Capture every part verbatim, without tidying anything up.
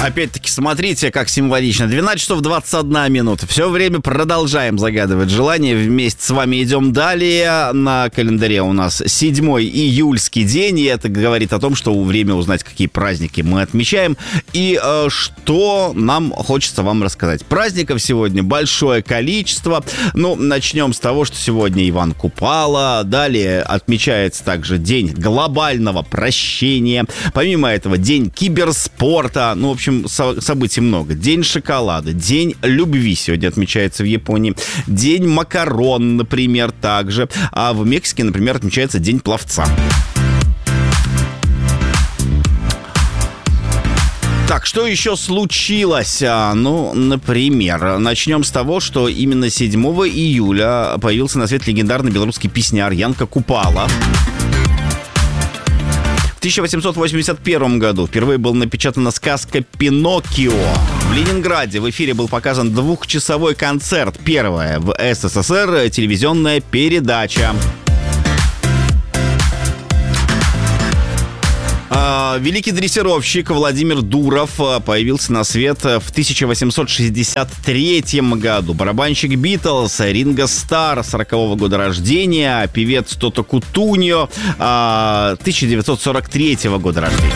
Опять-таки, смотрите, как символично. двенадцать часов двадцать одна минута. Все время продолжаем загадывать желания. Вместе с вами идем далее. На календаре у нас седьмой июльский день. И это говорит о том, что время узнать, какие праздники мы отмечаем. И э, что нам хочется вам рассказать. Праздников сегодня большое количество. Ну, начнем с того, что сегодня Иван Купала. Далее отмечается также День глобального прощения. Помимо этого, День киберспорта. Ну, в общем, со- событий много. День шоколада. День любви сегодня отмечается в Японии. День макарон, например, также. А в Мексике, например, отмечается День пловца. Так, что еще случилось? Ну, например, начнем с того, что именно седьмого июля появился на свет легендарный белорусский песняр Янка Купала. В тысяча восемьсот восемьдесят первом году впервые была напечатана сказка «Пиноккио». В Ленинграде в эфире был показан двухчасовой концерт. Первая в СССР телевизионная передача. Великий дрессировщик Владимир Дуров появился на свет в тысяча восемьсот шестьдесят третьем году. Барабанщик Битлз Ринго Старр сорокового года рождения. Певец Тото Кутуньо тысяча девятьсот сорок третьего года рождения.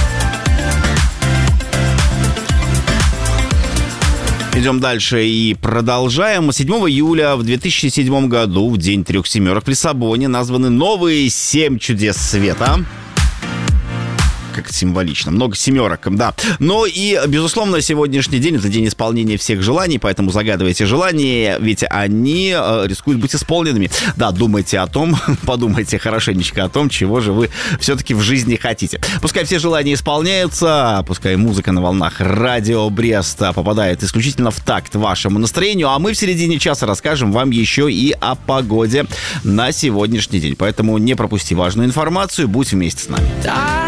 Идем дальше и продолжаем. седьмого июля в две тысячи седьмом году, в День трех семерок в Лиссабоне, названы новые семь чудес света. Как символично. Много семерок, да. Но и, безусловно, сегодняшний день — это день исполнения всех желаний, поэтому загадывайте желания, ведь они э, рискуют быть исполненными. Да, думайте о том, подумайте хорошенечко о том, чего же вы все-таки в жизни хотите. Пускай все желания исполняются, пускай музыка на волнах Радио Брест попадает исключительно в такт вашему настроению, а мы в середине часа расскажем вам еще и о погоде на сегодняшний день. Поэтому не пропусти важную информацию, будь вместе с нами.